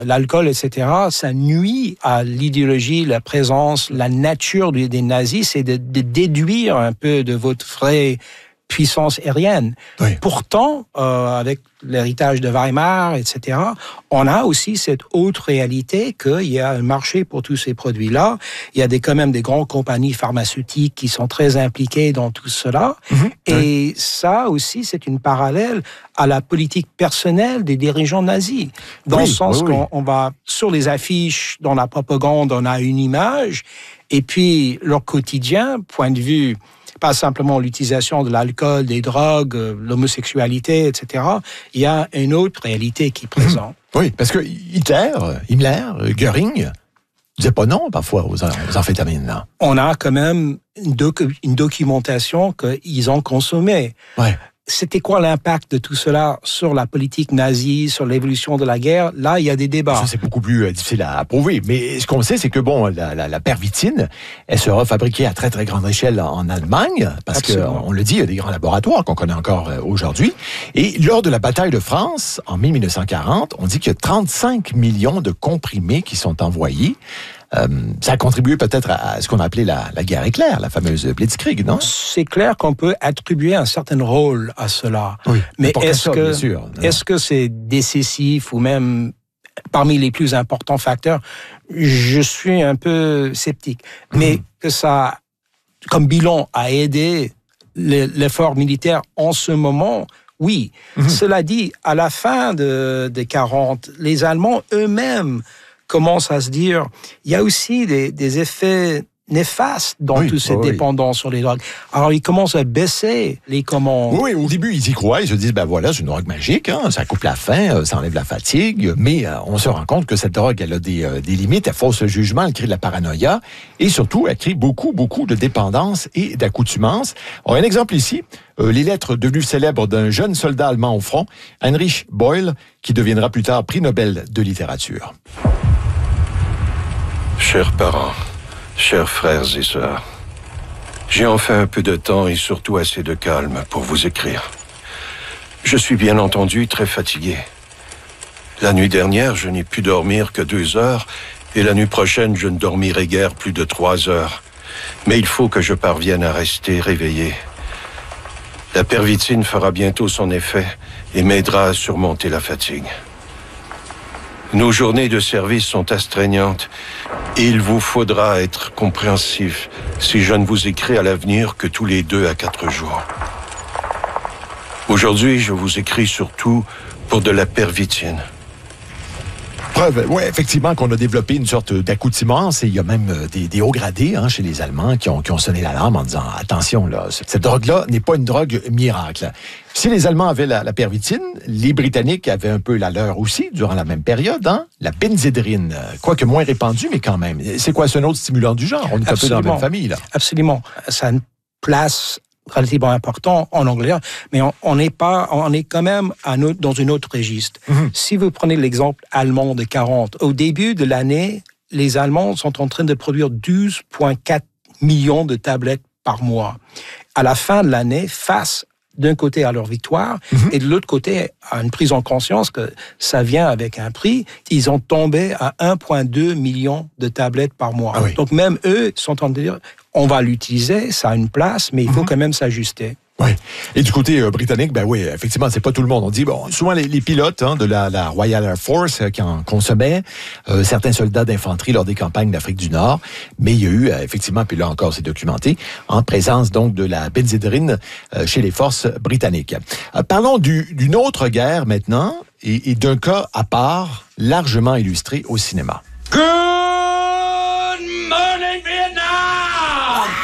l'alcool, etc., ça nuit à l'idéologie, la présence, la nature des nazis, c'est de déduire un peu de votre vraie puissance aérienne. Oui. Pourtant, avec l'héritage de Weimar, etc., on a aussi cette autre réalité qu'il y a un marché pour tous ces produits-là. Il y a quand même des grandes compagnies pharmaceutiques qui sont très impliquées dans tout cela. Et ça aussi, c'est une parallèle à la politique personnelle des dirigeants nazis. Dans le sens qu'on va, sur les affiches, dans la propagande, on a une image, et puis leur quotidien, point de vue pas simplement l'utilisation de l'alcool, des drogues, l'homosexualité, etc. Il y a une autre réalité qui est présente. Oui, parce que Himmler, Göring, disaient pas non parfois aux amphétamines. Là. On a quand même une documentation qu'ils ont consommé. Ouais. C'était quoi l'impact de tout cela sur la politique nazie, sur l'évolution de la guerre? Là, il y a des débats. Ça, c'est beaucoup plus difficile à prouver. Mais ce qu'on sait, c'est que la pervitine, elle sera fabriquée à très, très grande échelle en Allemagne, parce qu'on le dit, il y a des grands laboratoires qu'on connaît encore aujourd'hui. Et lors de la bataille de France, en 1940, on dit qu'il y a 35 millions de comprimés qui sont envoyés. Ça a contribué peut-être à ce qu'on a appelé la guerre éclair, la fameuse Blitzkrieg, non? C'est clair qu'on peut attribuer un certain rôle à cela. Oui, mais est-ce que c'est décisif ou même parmi les plus importants facteurs? Je suis un peu sceptique. Mais que ça, comme bilan, a aidé l'effort militaire en ce moment, oui. Cela dit, à la fin des 40, les Allemands eux-mêmes commence à se dire, il y a aussi des effets néfastes dans toute cette dépendance sur les drogues. Alors, ils commencent à baisser les commandes. Oui, au début, ils y croient, ils se disent, c'est une drogue magique, hein, ça coupe la faim, ça enlève la fatigue, mais on se rend compte que cette drogue, elle a des limites, elle fausse le jugement, elle crée de la paranoïa, et surtout, elle crée beaucoup, beaucoup de dépendance et d'accoutumance. On a un exemple ici, les lettres devenues célèbres d'un jeune soldat allemand au front, Heinrich Böll, qui deviendra plus tard prix Nobel de littérature. Chers parents, chers frères et sœurs, j'ai enfin un peu de temps et surtout assez de calme pour vous écrire. Je suis bien entendu très fatigué. La nuit dernière, je n'ai pu dormir que 2 heures et la nuit prochaine, je ne dormirai guère plus de 3 heures. Mais il faut que je parvienne à rester réveillé. La pervitine fera bientôt son effet et m'aidera à surmonter la fatigue. Nos journées de service sont astreignantes et il vous faudra être compréhensif si je ne vous écris à l'avenir que tous les 2 à 4 jours. Aujourd'hui, je vous écris surtout pour de la pervitine. Preuve, oui, effectivement, qu'on a développé une sorte d'accoutumance et il y a même des hauts gradés chez les Allemands qui ont sonné l'alarme en disant attention, là, cette drogue-là n'est pas une drogue miracle. Si les Allemands avaient la pervitine, les Britanniques avaient un peu la leur aussi durant la même période, la benzédrine, quoique moins répandue, mais quand même. C'est quoi, c'est un autre stimulant du genre? On est un peu dans la même famille, là. Absolument. Ça a une place relativement important en Angleterre, mais on est quand même dans une autre registre. Si vous prenez l'exemple allemand de 40, au début de l'année, les Allemands sont en train de produire 12,4 millions de tablettes par mois. À la fin de l'année, face d'un côté à leur victoire et de l'autre côté à une prise en conscience que ça vient avec un prix, ils ont tombé à 1,2 million de tablettes par mois. Ah oui. Donc même eux sont en train de dire on va l'utiliser, ça a une place, mais il faut quand même s'ajuster. Oui. Et du côté britannique, oui, effectivement, c'est pas tout le monde. On dit, souvent les pilotes de la Royal Air Force qui en consommaient, certains soldats d'infanterie lors des campagnes d'Afrique du Nord, mais il y a eu, effectivement, puis là encore c'est documenté, en présence donc de la benzédrine chez les forces britanniques. Parlons d'une autre guerre maintenant, et d'un cas à part, largement illustré au cinéma. Good